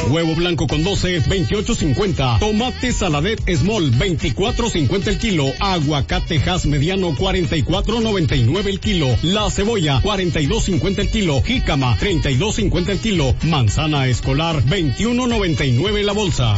Huevo blanco con 12, 28.50. Tomate Saladet Small, 24.50 el kilo. Aguacate Hass mediano, 44.99 el kilo. La cebolla, 42.50 el kilo. Jícama, 32.50 el kilo. Manzana escolar, 21.99 la bolsa.